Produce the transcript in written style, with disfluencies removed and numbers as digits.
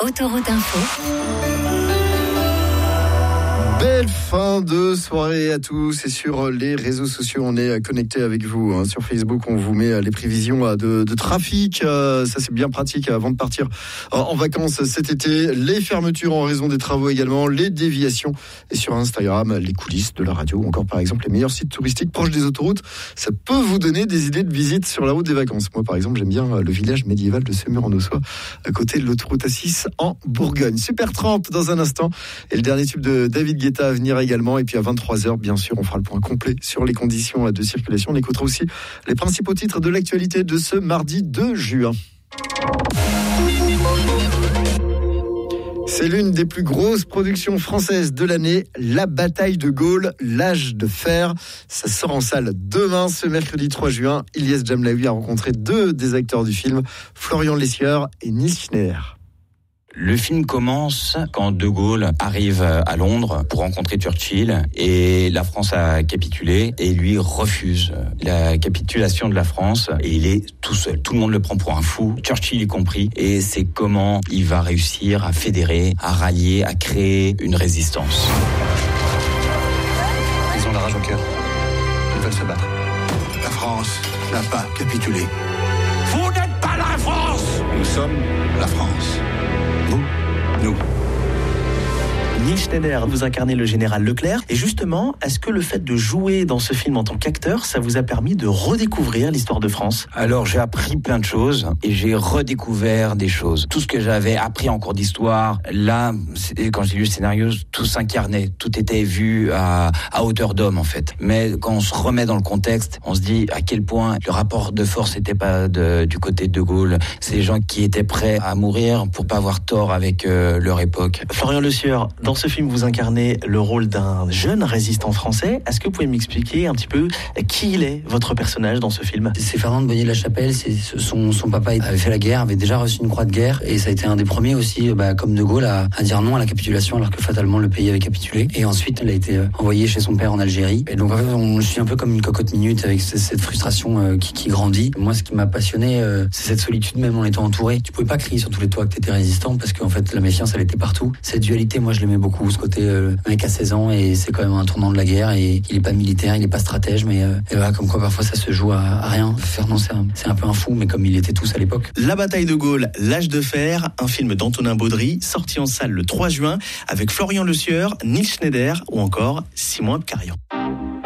Autoroute Info. Belle fin de soirée à tous et sur les réseaux sociaux, on est connecté avec vous. Sur Facebook, on vous met les prévisions de trafic. Ça, c'est bien pratique avant de partir en vacances cet été. Les fermetures en raison des travaux également, les déviations. Et sur Instagram, les coulisses de la radio ou encore par exemple les meilleurs sites touristiques proches des autoroutes. Ça peut vous donner des idées de visite sur la route des vacances. Moi, par exemple, j'aime bien le village médiéval de Semur-en-Auxois, à côté de l'autoroute A6 en Bourgogne. Super 30 dans un instant. Et le dernier tube de David Guetta à venir également. Et puis à 23h, bien sûr, on fera le point complet sur les conditions de circulation. On écoutera aussi les principaux titres de l'actualité de ce mardi 2 juin. C'est l'une des plus grosses productions françaises de l'année, La Bataille de Gaulle, l'âge de fer. Ça sort en salle demain, ce mercredi 3 juin. Ilyes Jamlaoui a rencontré deux des acteurs du film, Florian Lessieur et Nils Schneider. Le film commence quand De Gaulle arrive à Londres pour rencontrer Churchill et la France a capitulé et lui refuse la capitulation de la France et il est tout seul. Tout le monde le prend pour un fou, Churchill y compris, et c'est comment il va réussir à fédérer, à rallier, à créer une résistance. Ils ont la rage au cœur. Ils veulent se battre. La France n'a pas capitulé. Vous n'êtes pas la France! Nous sommes la France. Vous, nous. Nils Schneider, vous incarnez le général Leclerc. Et justement, est-ce que le fait de jouer dans ce film en tant qu'acteur, ça vous a permis de redécouvrir l'histoire de France ? Alors j'ai appris plein de choses et j'ai redécouvert des choses. Tout ce que j'avais appris en cours d'histoire, là, quand j'ai lu le scénario, tout s'incarnait. Tout était vu à hauteur d'homme en fait. Mais quand on se remet dans le contexte, on se dit à quel point le rapport de force n'était pas du côté de Gaulle. C'est des gens qui étaient prêts à mourir pour pas avoir tort avec leur époque. Florian Lessieur, dans ce film, vous incarnez le rôle d'un jeune résistant français. Est-ce que vous pouvez m'expliquer un petit peu qui il est, votre personnage dans ce film ? C'est Fernand de Bonnier-la-Chapelle. Son papa avait fait la guerre, avait déjà reçu une croix de guerre. Et ça a été un des premiers aussi, comme De Gaulle, à dire non à la capitulation, alors que fatalement le pays avait capitulé. Et ensuite, il a été envoyé chez son père en Algérie. Et donc, en fait, je suis un peu comme une cocotte minute avec cette frustration qui grandit. Moi, ce qui m'a passionné, c'est cette solitude, même en étant entouré. Tu pouvais pas crier sur tous les toits que t'étais résistant, parce qu'en fait, la méfiance, elle était partout. Cette dualité, moi, je l'aimais beaucoup, ce côté mec à 16 ans et c'est quand même un tournant de la guerre et il est pas militaire, il est pas stratège, mais voilà, comme quoi parfois ça se joue à rien. Fernand, c'est un peu un fou, mais comme il était tous à l'époque. La Bataille de Gaulle, l'âge de fer, un film d'Antonin Baudry, sorti en salle le 3 juin avec Florian Lessieur, Nils Schneider ou encore Simon Abkarian.